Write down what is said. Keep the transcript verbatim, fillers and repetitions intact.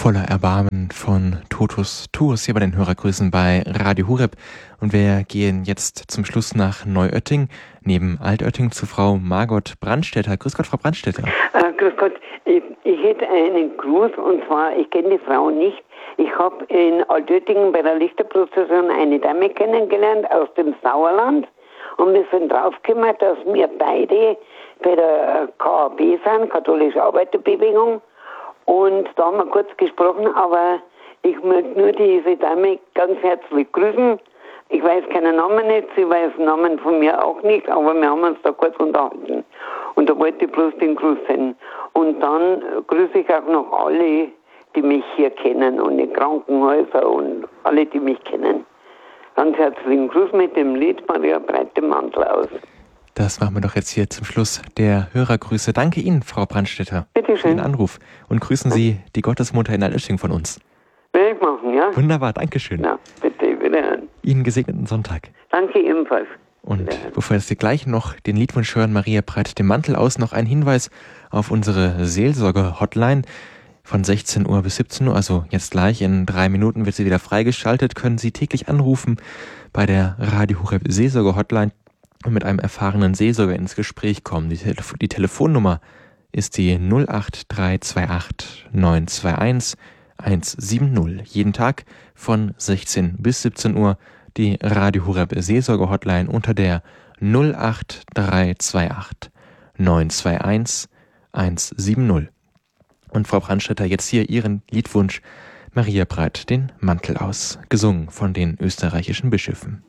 voller Erbarmen von Totus Tuus hier bei den Hörergrüßen bei Radio Horeb. Und wir gehen jetzt zum Schluss nach Neuötting, neben Altötting zu Frau Margot Brandstätter. Grüß Gott, Frau Brandstätter. Äh, grüß Gott, ich, ich hätte einen Gruß, und zwar, ich kenne die Frau nicht. Ich habe in Altötting bei der Lichterprozession eine Dame kennengelernt aus dem Sauerland. Und wir sind draufgekommen, dass wir beide bei der K A B sind, Katholische Arbeiterbewegung. Und da haben wir kurz gesprochen, aber ich möchte nur diese Dame ganz herzlich grüßen. Ich weiß keinen Namen nicht, sie weiß den Namen von mir auch nicht, aber wir haben uns da kurz unterhalten. Und da wollte ich bloß den Gruß senden. Und dann grüße ich auch noch alle, die mich hier kennen, und die Krankenhäuser und alle, die mich kennen. Ganz herzlichen Gruß mit dem Lied Maria breite Mantel aus. Das machen wir doch jetzt hier zum Schluss der Hörergrüße. Danke Ihnen, Frau Brandstätter, Bitte schön, für den Anruf. Und grüßen Sie die Gottesmutter in Altötting von uns. Will ich machen, ja? Wunderbar, Dankeschön. Ja, bitte, wiederhören. Ihnen gesegneten Sonntag. Danke ebenfalls. Und bevor wir jetzt gleich noch den Liedwunsch hören, Maria breitet den Mantel aus, noch ein Hinweis auf unsere Seelsorge-Hotline. Von sechzehn Uhr bis siebzehn Uhr, also jetzt gleich in drei Minuten wird sie wieder freigeschaltet, können Sie täglich anrufen bei der Radio Horeb Seelsorge-Hotline und mit einem erfahrenen Seelsorger ins Gespräch kommen. Die, Telef- die Telefonnummer ist die null acht drei zwei acht neun zwei eins eins sieben null. Jeden Tag von sechzehn bis siebzehn Uhr die Radio Horeb Seelsorge-Hotline unter der null acht drei zwei acht neun zwei eins eins sieben null. Und Frau Brandstätter, jetzt hier Ihren Liedwunsch Maria breit den Mantel aus, gesungen von den österreichischen Bischöfen.